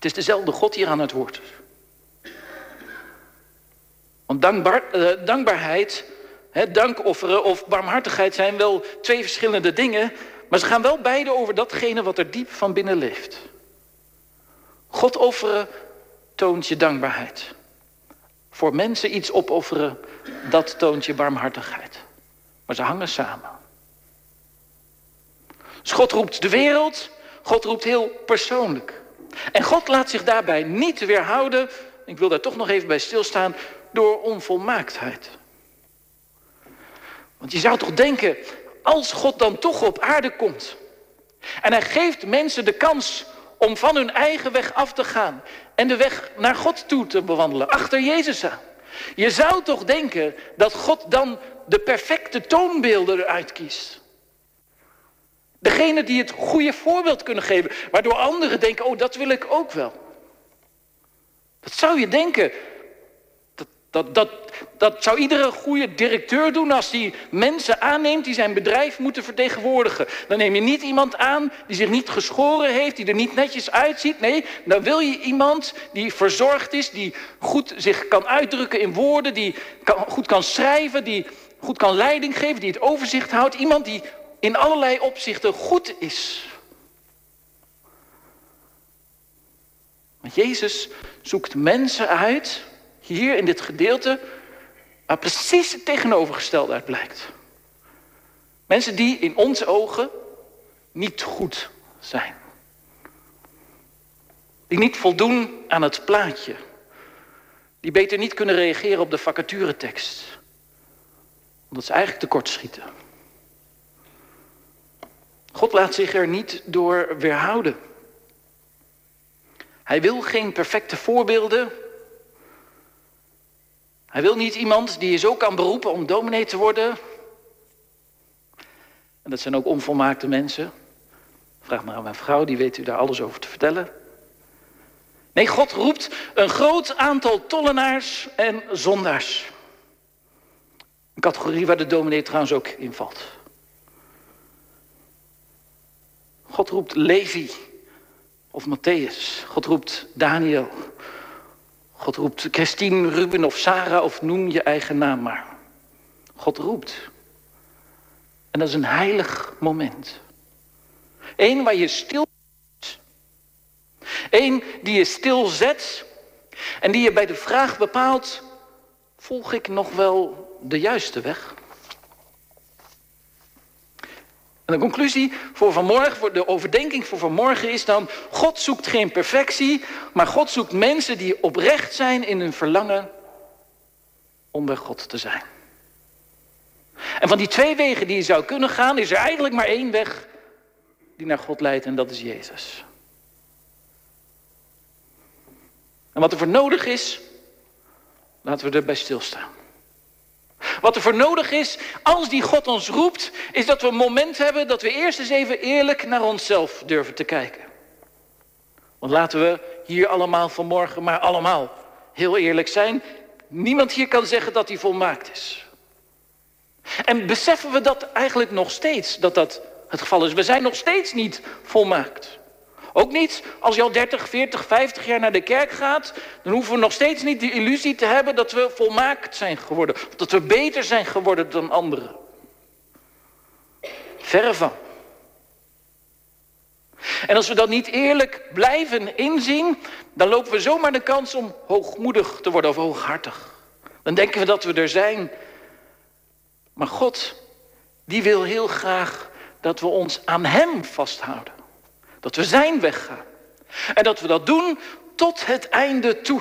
Het is dezelfde God die hier aan het woord is. Want dankbaarheid, dankofferen of barmhartigheid zijn wel twee verschillende dingen, maar ze gaan wel beide over datgene wat er diep van binnen leeft. God offeren toont je dankbaarheid. Voor mensen iets opofferen, dat toont je barmhartigheid. Maar ze hangen samen. Dus God roept de wereld, God roept heel persoonlijk. En God laat zich daarbij niet weerhouden, ik wil daar toch nog even bij stilstaan, door onvolmaaktheid. Want je zou toch denken, als God dan toch op aarde komt en hij geeft mensen de kans om van hun eigen weg af te gaan en de weg naar God toe te bewandelen, achter Jezus aan. Je zou toch denken dat God dan de perfecte toonbeelden eruit kiest. Degene die het goede voorbeeld kunnen geven, waardoor anderen denken, oh, dat wil ik ook wel. Dat zou je denken. Dat zou iedere goede directeur doen als hij mensen aanneemt die zijn bedrijf moeten vertegenwoordigen. Dan neem je niet iemand aan die zich niet geschoren heeft, die er niet netjes uitziet. Nee, dan wil je iemand die verzorgd is, die goed zich kan uitdrukken in woorden, die goed kan schrijven, die goed kan leiding geven, die het overzicht houdt. Iemand die in allerlei opzichten goed is. Want Jezus zoekt mensen uit, hier in dit gedeelte, waar precies het tegenovergestelde uit blijkt. Mensen die in onze ogen niet goed zijn. Die niet voldoen aan het plaatje. Die beter niet kunnen reageren op de vacaturetekst. Omdat ze eigenlijk tekortschieten. God laat zich er niet door weerhouden. Hij wil geen perfecte voorbeelden. Hij wil niet iemand die je zo kan beroepen om dominee te worden. En dat zijn ook onvolmaakte mensen. Vraag maar aan mijn vrouw, die weet u daar alles over te vertellen. Nee, God roept een groot aantal tollenaars en zondaars. Een categorie waar de dominee trouwens ook in valt. God roept Levi of Matthäus. God roept Daniel. God roept Christine, Ruben of Sarah of noem je eigen naam maar. God roept. En dat is een heilig moment. Eén waar je stil bent. Eén die je stilzet. En die je bij de vraag bepaalt, volg ik nog wel de juiste weg? En de conclusie voor vanmorgen, voor de overdenking voor vanmorgen is dan, God zoekt geen perfectie, maar God zoekt mensen die oprecht zijn in hun verlangen om bij God te zijn. En van die twee wegen die je zou kunnen gaan, is er eigenlijk maar één weg die naar God leidt en dat is Jezus. En wat er voor nodig is, laten we erbij stilstaan. Wat er voor nodig is, als die God ons roept, is dat we een moment hebben dat we eerst eens even eerlijk naar onszelf durven te kijken. Want laten we hier allemaal vanmorgen maar allemaal heel eerlijk zijn. Niemand hier kan zeggen dat hij volmaakt is. En beseffen we dat eigenlijk nog steeds, dat dat het geval is. We zijn nog steeds niet volmaakt. Ook niet als je al 30, 40, 50 jaar naar de kerk gaat. Dan hoeven we nog steeds niet de illusie te hebben dat we volmaakt zijn geworden. Of dat we beter zijn geworden dan anderen. Verre van. En als we dat niet eerlijk blijven inzien, dan lopen we zomaar de kans om hoogmoedig te worden of hooghartig. Dan denken we dat we er zijn. Maar God, die wil heel graag dat we ons aan hem vasthouden. Dat we zijn weg gaan. En dat we dat doen tot het einde toe.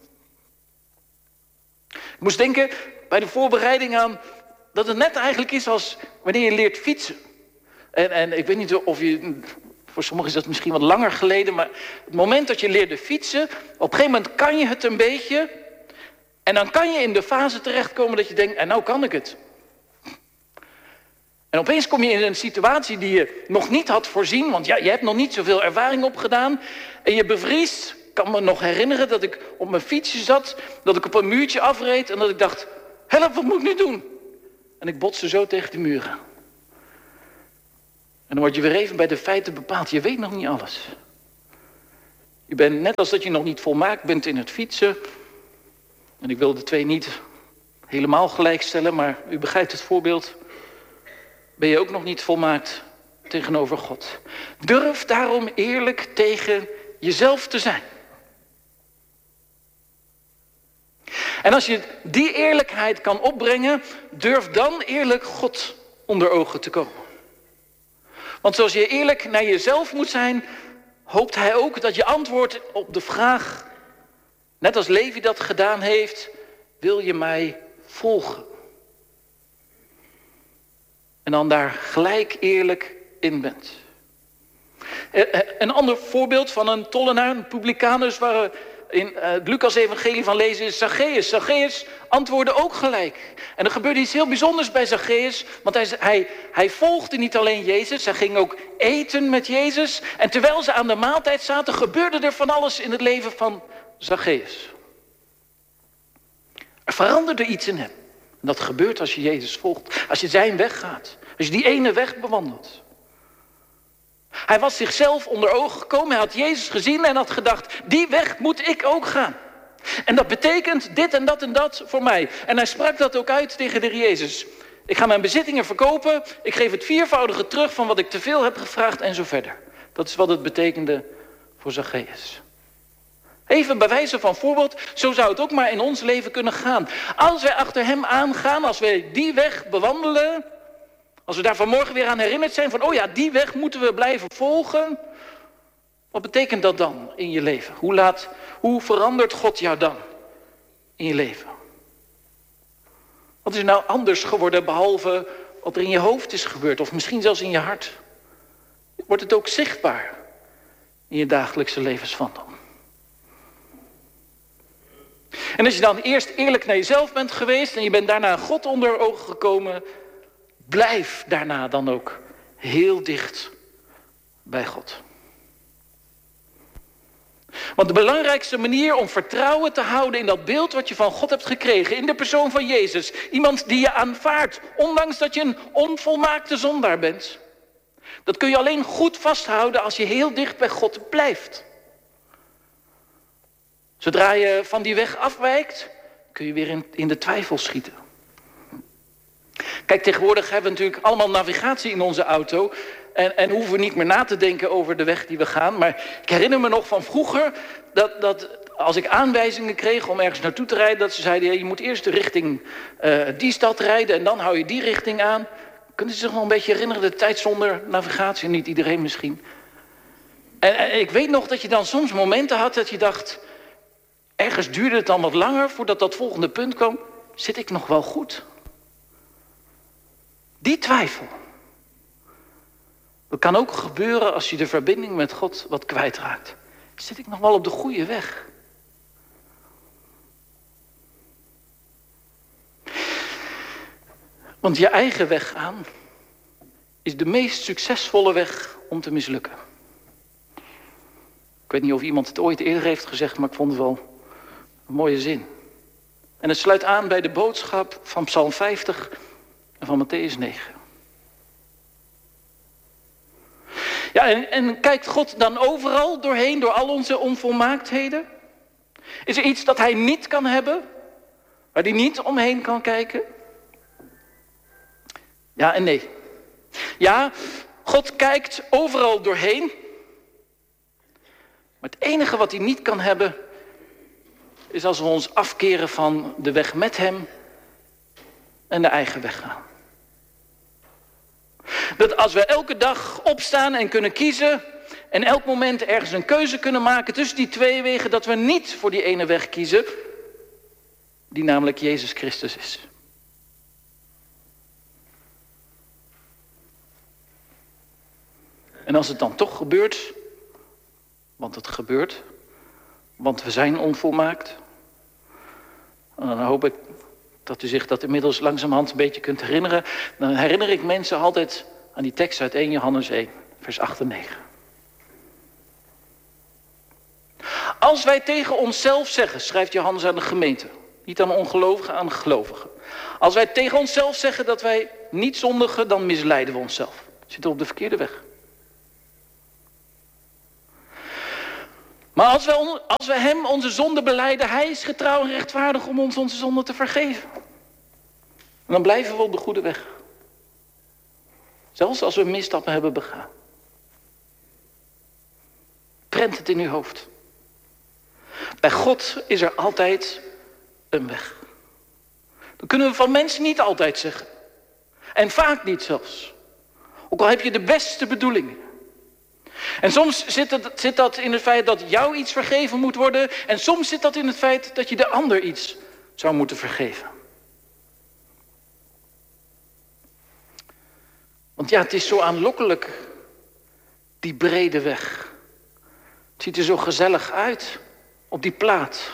Ik moest denken bij de voorbereiding aan dat het net eigenlijk is als wanneer je leert fietsen. En ik weet niet of je, voor sommigen is dat misschien wat langer geleden, maar het moment dat je leerde fietsen, op een gegeven moment kan je het een beetje. En dan kan je in de fase terechtkomen dat je denkt, en nou kan ik het. En opeens kom je in een situatie die je nog niet had voorzien. Want ja, je hebt nog niet zoveel ervaring opgedaan. En je bevriest. Ik kan me nog herinneren dat ik op mijn fietsje zat. Dat ik op een muurtje afreed. En dat ik dacht, help, wat moet ik nu doen? En ik botste zo tegen de muren. En dan word je weer even bij de feiten bepaald. Je weet nog niet alles. Je bent net als dat je nog niet volmaakt bent in het fietsen. En ik wil de twee niet helemaal gelijkstellen, maar u begrijpt het voorbeeld. Ben je ook nog niet volmaakt tegenover God. Durf daarom eerlijk tegen jezelf te zijn. En als je die eerlijkheid kan opbrengen, durf dan eerlijk God onder ogen te komen. Want zoals je eerlijk naar jezelf moet zijn, hoopt hij ook dat je antwoordt op de vraag, net als Levi dat gedaan heeft, wil je mij volgen? En dan daar gelijk eerlijk in bent. Een ander voorbeeld van een tollenaar, een publicanus, waar we in het Lucas-evangelie van lezen, is Zacchaeus. Zacchaeus antwoordde ook gelijk. En er gebeurde iets heel bijzonders bij Zacchaeus, want hij volgde niet alleen Jezus, hij ging ook eten met Jezus. En terwijl ze aan de maaltijd zaten, gebeurde er van alles in het leven van Zacchaeus. Er veranderde iets in hem. En dat gebeurt als je Jezus volgt, als je zijn weg gaat, als je die ene weg bewandelt. Hij was zichzelf onder ogen gekomen, hij had Jezus gezien en had gedacht, die weg moet ik ook gaan. En dat betekent dit en dat voor mij. En hij sprak dat ook uit tegen de Heer Jezus. Ik ga mijn bezittingen verkopen, ik geef het viervoudige terug van wat ik te veel heb gevraagd en zo verder. Dat is wat het betekende voor Zacchaeus. Even bij wijze van voorbeeld, zo zou het ook maar in ons leven kunnen gaan. Als wij achter hem aangaan, als wij die weg bewandelen, als we daar vanmorgen weer aan herinnerd zijn van, oh ja, die weg moeten we blijven volgen. Wat betekent dat dan in je leven? Hoe verandert God jou dan in je leven? Wat is er nou anders geworden behalve wat er in je hoofd is gebeurd? Of misschien zelfs in je hart? Wordt het ook zichtbaar in je dagelijkse levenswandel? En als je dan eerst eerlijk naar jezelf bent geweest en je bent daarna God onder ogen gekomen, blijf daarna dan ook heel dicht bij God. Want de belangrijkste manier om vertrouwen te houden in dat beeld wat je van God hebt gekregen, in de persoon van Jezus, iemand die je aanvaardt, ondanks dat je een onvolmaakte zondaar bent, dat kun je alleen goed vasthouden als je heel dicht bij God blijft. Zodra je van die weg afwijkt, kun je weer in de twijfel schieten. Kijk, tegenwoordig hebben we natuurlijk allemaal navigatie in onze auto. En hoeven we niet meer na te denken over de weg die we gaan. Maar ik herinner me nog van vroeger dat als ik aanwijzingen kreeg om ergens naartoe te rijden, dat ze zeiden, ja, je moet eerst richting die stad rijden en dan hou je die richting aan. Kunnen ze zich nog een beetje herinneren, de tijd zonder navigatie? Niet iedereen misschien. En ik weet nog dat je dan soms momenten had dat je dacht, ergens duurde het dan wat langer voordat dat volgende punt kwam. Zit ik nog wel goed? Die twijfel. Dat kan ook gebeuren als je de verbinding met God wat kwijtraakt. Zit ik nog wel op de goede weg? Want je eigen weg gaan is de meest succesvolle weg om te mislukken. Ik weet niet of iemand het ooit eerder heeft gezegd, maar ik vond het wel een mooie zin. En het sluit aan bij de boodschap van Psalm 50 en van Mattheüs 9. Ja, en kijkt God dan overal doorheen, door al onze onvolmaaktheden? Is er iets dat hij niet kan hebben, waar hij niet omheen kan kijken? Ja en nee. Ja, God kijkt overal doorheen. Maar het enige wat hij niet kan hebben, is als we ons afkeren van de weg met hem en de eigen weg gaan. Dat als we elke dag opstaan en kunnen kiezen en elk moment ergens een keuze kunnen maken tussen die twee wegen, dat we niet voor die ene weg kiezen, die namelijk Jezus Christus is. En als het dan toch gebeurt, want het gebeurt, want we zijn onvolmaakt, dan hoop ik dat u zich dat inmiddels langzamerhand een beetje kunt herinneren. Dan herinner ik mensen altijd aan die tekst uit 1 Johannes 1, vers 8 en 9. Als wij tegen onszelf zeggen, schrijft Johannes aan de gemeente, niet aan ongelovigen, aan gelovigen. Als wij tegen onszelf zeggen dat wij niet zondigen, dan misleiden we onszelf. Zitten we op de verkeerde weg. Maar als we hem onze zonde belijden, hij is getrouw en rechtvaardig om ons onze zonde te vergeven. En dan blijven we op de goede weg. Zelfs als we misstappen hebben begaan. Prent het in uw hoofd. Bij God is er altijd een weg. Dat kunnen we van mensen niet altijd zeggen. En vaak niet zelfs. Ook al heb je de beste bedoelingen. En soms zit dat in het feit dat jou iets vergeven moet worden. En soms zit dat in het feit dat je de ander iets zou moeten vergeven. Want ja, het is zo aanlokkelijk, die brede weg. Het ziet er zo gezellig uit op die plaat.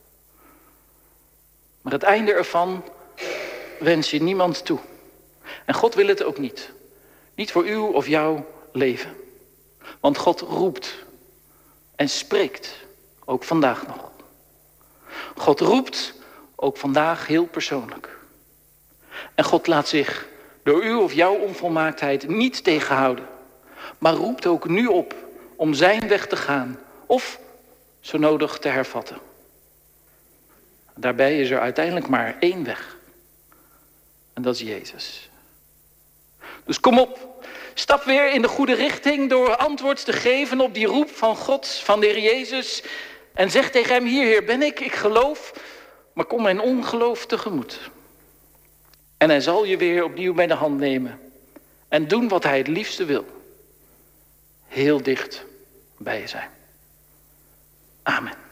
Maar het einde ervan wens je niemand toe. En God wil het ook niet. Niet voor uw of jouw leven. Want God roept en spreekt, ook vandaag nog. God roept, ook vandaag heel persoonlijk. En God laat zich door uw of jouw onvolmaaktheid niet tegenhouden. Maar roept ook nu op om zijn weg te gaan. Of zo nodig te hervatten. Daarbij is er uiteindelijk maar één weg. En dat is Jezus. Dus kom op. Stap weer in de goede richting door antwoord te geven op die roep van God, van de Heer Jezus. En zeg tegen hem, hier ben ik geloof, maar kom mijn ongeloof tegemoet. En hij zal je weer opnieuw bij de hand nemen. En doen wat hij het liefste wil. Heel dicht bij je zijn. Amen.